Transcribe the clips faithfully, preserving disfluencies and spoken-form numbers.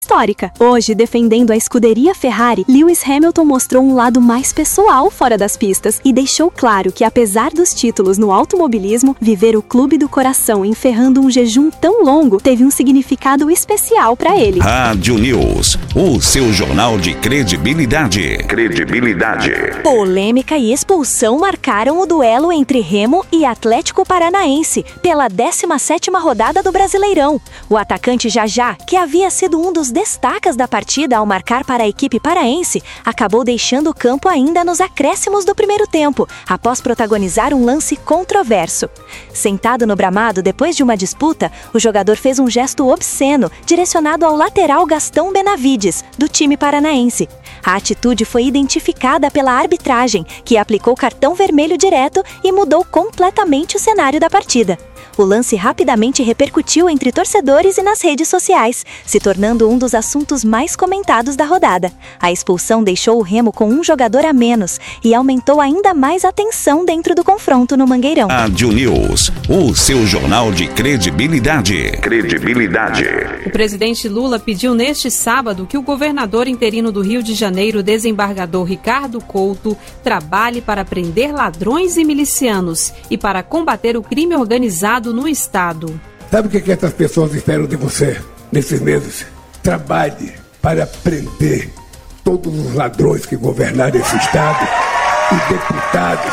histórica. Hoje, defendendo a escuderia Ferrari, Lewis Hamilton mostrou um lado mais pessoal fora das pistas e deixou claro que, apesar dos títulos no automobilismo, viver o clube do coração encerrando um jejum tão longo teve um significado especial para ele. Rádio News, o seu jornal de credibilidade. Credibilidade. Polêmica e expulsão marcaram o duelo entre Remo e Atlético Paranaense pela décima sétima rodada do Brasileirão. O atacante Jajá, que havia sido um dos destaques da partida ao marcar para a equipe paraense, acabou deixando o campo ainda nos acréscimos do primeiro tempo, após protagonizar um lance controverso. Sentado no gramado depois de uma disputa, o jogador fez um gesto obsceno direcionado ao lateral Gastão Benavides, do time paranaense. A atitude foi identificada pela arbitragem, que aplicou cartão vermelho direto e mudou completamente o cenário da partida. O lance rapidamente repercutiu entre torcedores e nas redes sociais, se tornando um dos assuntos mais comentados da rodada. A expulsão deixou o Remo com um jogador a menos e aumentou ainda mais a tensão dentro do confronto no Mangueirão. Rádio News, o seu jornal de credibilidade. Credibilidade. O presidente Lula pediu neste sábado que o governador interino do Rio de Janeiro, desembargador Ricardo Couto, trabalhe para prender ladrões e milicianos e para combater o crime organizado no estado. Sabe o que, que essas pessoas esperam de você nesses meses? Trabalhe para prender todos os ladrões que governaram esse estado e deputados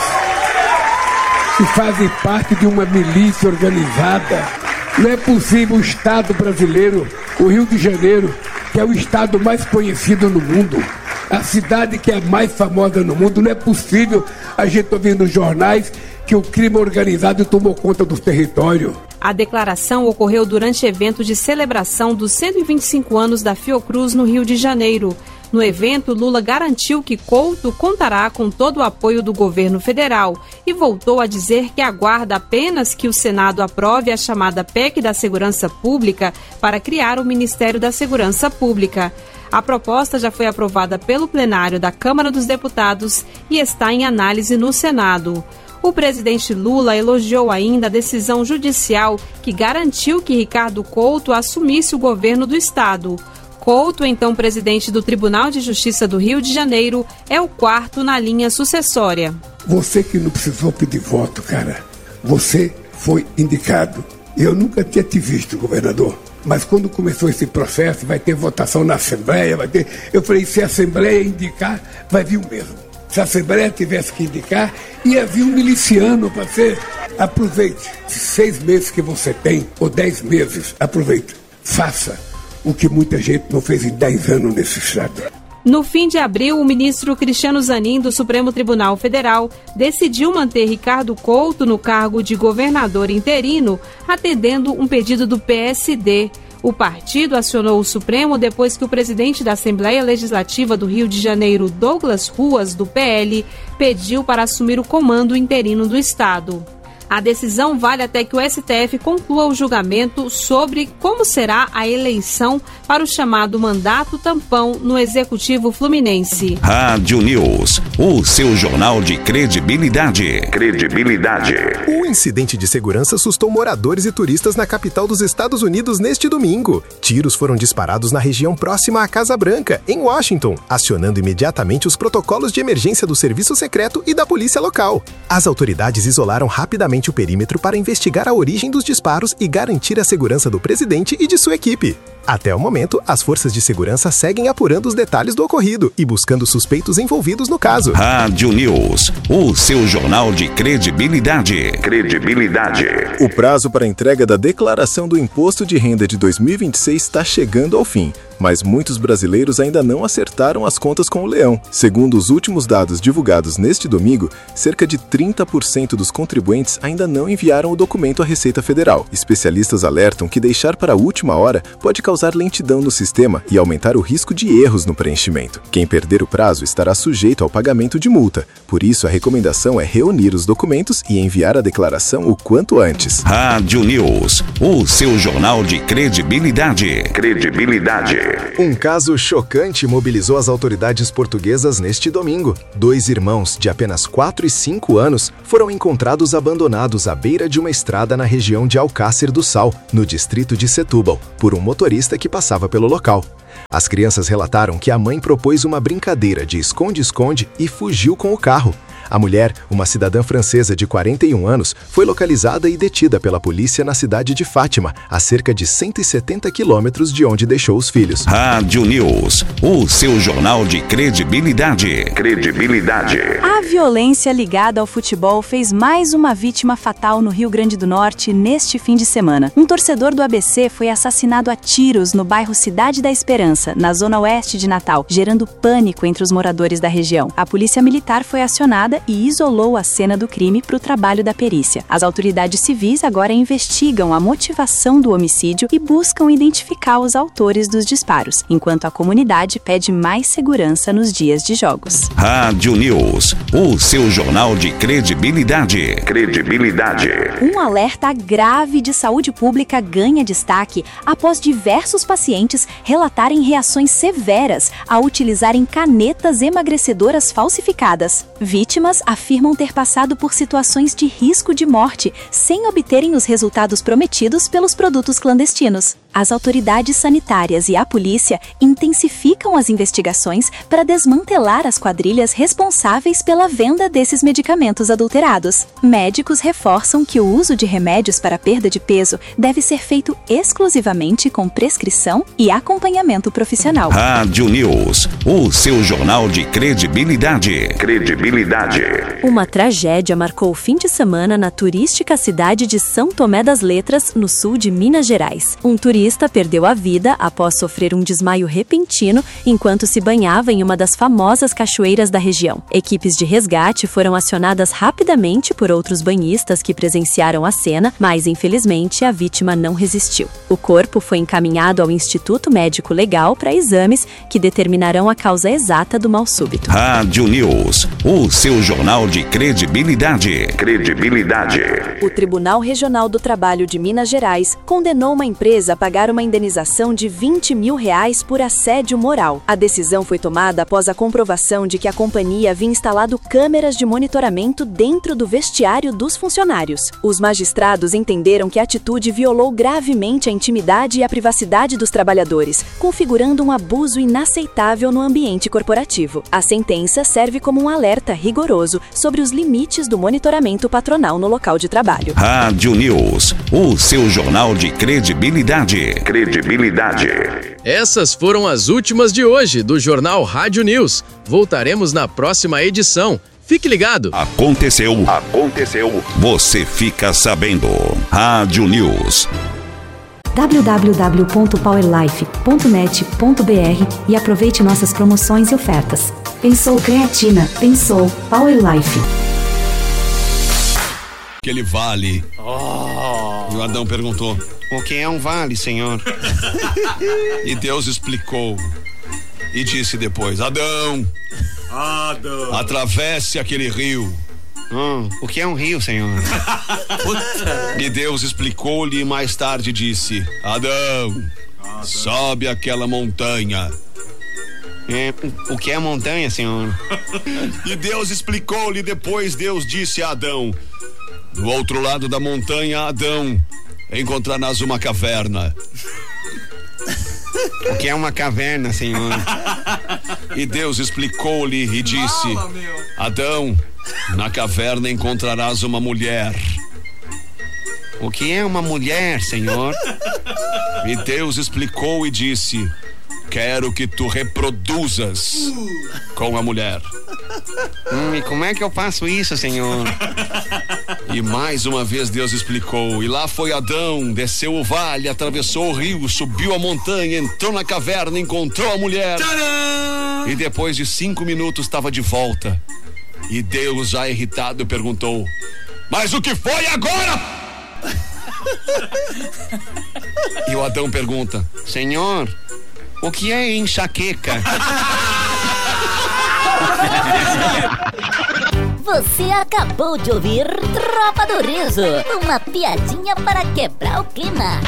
que fazem parte de uma milícia organizada. Não é possível o estado brasileiro, o Rio de Janeiro, que é o estado mais conhecido no mundo, a cidade que é a mais famosa no mundo, não é possível a gente ouvir nos jornais que o crime organizado tomou conta do território. A declaração ocorreu durante evento de celebração dos cento e vinte e cinco anos da Fiocruz no Rio de Janeiro. No evento, Lula garantiu que Couto contará com todo o apoio do governo federal e voltou a dizer que aguarda apenas que o Senado aprove a chamada P E C da Segurança Pública para criar o Ministério da Segurança Pública. A proposta já foi aprovada pelo plenário da Câmara dos Deputados e está em análise no Senado. O presidente Lula elogiou ainda a decisão judicial que garantiu que Ricardo Couto assumisse o governo do estado. Couto, então presidente do Tribunal de Justiça do Rio de Janeiro, é o quarto na linha sucessória. Você que não precisou pedir voto, cara. Você foi indicado. Eu nunca tinha te visto, governador. Mas quando começou esse processo, vai ter votação na Assembleia, vai ter... Eu falei, se a Assembleia indicar, vai vir o mesmo. Se a Assembleia tivesse que indicar, ia vir um miliciano para ser. Aproveite. Seis meses que você tem, ou dez meses, aproveite. Faça o que muita gente não fez em dez anos nesse estado. No fim de abril, o ministro Cristiano Zanin, do Supremo Tribunal Federal, decidiu manter Ricardo Couto no cargo de governador interino, atendendo um pedido do P S D. O partido acionou o Supremo depois que o presidente da Assembleia Legislativa do Rio de Janeiro, Douglas Ruas, do P L, pediu para assumir o comando interino do estado. A decisão vale até que o S T F conclua o julgamento sobre como será a eleição para o chamado mandato tampão no Executivo Fluminense. Rádio News, o seu jornal de credibilidade. Credibilidade. Um incidente de segurança assustou moradores e turistas na capital dos Estados Unidos neste domingo. Tiros foram disparados na região próxima à Casa Branca, em Washington, acionando imediatamente os protocolos de emergência do Serviço Secreto e da polícia local. As autoridades isolaram rapidamente o perímetro para investigar a origem dos disparos e garantir a segurança do presidente e de sua equipe. Até o momento, as forças de segurança seguem apurando os detalhes do ocorrido e buscando suspeitos envolvidos no caso. Rádio News, o seu jornal de credibilidade. Credibilidade. O prazo para a entrega da declaração do Imposto de Renda de dois mil e vinte e seis está chegando ao fim, mas muitos brasileiros ainda não acertaram as contas com o leão. Segundo os últimos dados divulgados neste domingo, cerca de trinta por cento dos contribuintes ainda não enviaram o documento à Receita Federal. Especialistas alertam que deixar para a última hora pode causar lentidão no sistema e aumentar o risco de erros no preenchimento. Quem perder o prazo estará sujeito ao pagamento de multa. Por isso, a recomendação é reunir os documentos e enviar a declaração o quanto antes. Rádio News, o seu jornal de credibilidade. Credibilidade. Um caso chocante mobilizou as autoridades portuguesas neste domingo. Dois irmãos de apenas quatro e cinco anos foram encontrados abandonados à beira de uma estrada na região de Alcácer do Sal, no distrito de Setúbal, por um motorista que passava pelo local. As crianças relataram que a mãe propôs uma brincadeira de esconde-esconde e fugiu com o carro. A mulher, uma cidadã francesa de quarenta e um anos, foi localizada e detida pela polícia na cidade de Fátima, a cerca de cento e setenta quilômetros de onde deixou os filhos. Rádio News, o seu jornal de credibilidade. Credibilidade. A violência ligada ao futebol fez mais uma vítima fatal no Rio Grande do Norte neste fim de semana. Um torcedor do A B C foi assassinado a tiros no bairro Cidade da Esperança, na zona oeste de Natal, gerando pânico entre os moradores da região. A polícia militar foi acionada e isolou a cena do crime para o trabalho da perícia. As autoridades civis agora investigam a motivação do homicídio e buscam identificar os autores dos disparos, enquanto a comunidade pede mais segurança nos dias de jogos. Rádio News, o seu jornal de credibilidade. Credibilidade. Um alerta grave de saúde pública ganha destaque após diversos pacientes relatarem reações severas ao utilizarem canetas emagrecedoras falsificadas. Vítimas afirmam ter passado por situações de risco de morte sem obterem os resultados prometidos pelos produtos clandestinos. As autoridades sanitárias e a polícia intensificam as investigações para desmantelar as quadrilhas responsáveis pela venda desses medicamentos adulterados. Médicos reforçam que o uso de remédios para perda de peso deve ser feito exclusivamente com prescrição e acompanhamento profissional. Rádio News, o seu jornal de credibilidade. Credibilidade. Uma tragédia marcou o fim de semana na turística cidade de São Tomé das Letras, no sul de Minas Gerais. Um turista perdeu a vida após sofrer um desmaio repentino enquanto se banhava em uma das famosas cachoeiras da região. Equipes de resgate foram acionadas rapidamente por outros banhistas que presenciaram a cena, mas infelizmente a vítima não resistiu. O corpo foi encaminhado ao Instituto Médico Legal para exames que determinarão a causa exata do mal súbito. Rádio News, o seu jornal de credibilidade. Credibilidade. O Tribunal Regional do Trabalho de Minas Gerais condenou uma empresa a pagar uma indenização de vinte mil reais por assédio moral. A decisão foi tomada após a comprovação de que a companhia havia instalado câmeras de monitoramento dentro do vestiário dos funcionários. Os magistrados entenderam que a atitude violou gravemente a intimidade e a privacidade dos trabalhadores, configurando um abuso inaceitável no ambiente corporativo. A sentença serve como um alerta rigoroso sobre os limites do monitoramento patronal no local de trabalho. Rádio News, o seu jornal de credibilidade. Credibilidade. Essas foram as últimas de hoje do Jornal Rádio News. Voltaremos na próxima edição. Fique ligado. Aconteceu. Aconteceu. Você fica sabendo. Rádio News. w w w ponto powerlife ponto net ponto b r e aproveite nossas promoções e ofertas. Pensou Creatina, pensou Powerlife. Aquele vale. Oh. E o Adão perguntou: o que é um vale, Senhor? E Deus explicou e disse depois: Adão, Adão, atravesse aquele rio. Hum, o que é um rio, Senhor? E Deus explicou-lhe e mais tarde disse: Adão, Adão, sobe aquela montanha. É, o que é montanha, Senhor? E Deus explicou-lhe depois. Deus disse a Adão: do outro lado da montanha, Adão, encontrarás uma caverna. O que é uma caverna, Senhor? E Deus explicou-lhe e disse: Adão, na caverna encontrarás uma mulher. O que é uma mulher, Senhor? E Deus explicou e disse: quero que tu reproduzas com a mulher. Hum, e como é que eu faço isso, Senhor? E mais uma vez Deus explicou. E lá foi Adão, desceu o vale, atravessou o rio, subiu a montanha, entrou na caverna, encontrou a mulher. Tcharam! E depois de cinco minutos estava de volta. E Deus, já irritado, perguntou: mas o que foi agora? E o Adão pergunta: Senhor, o que é enxaqueca? Você acabou de ouvir Tropa do Riso, uma piadinha para quebrar o clima.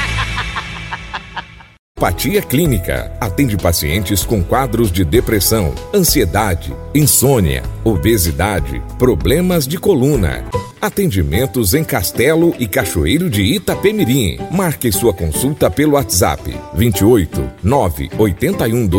Empatia Clínica atende pacientes com quadros de depressão, ansiedade, insônia, obesidade, problemas de coluna. Atendimentos em Castelo e Cachoeiro de Itapemirim. Marque sua consulta pelo WhatsApp vinte e oito, nove oito um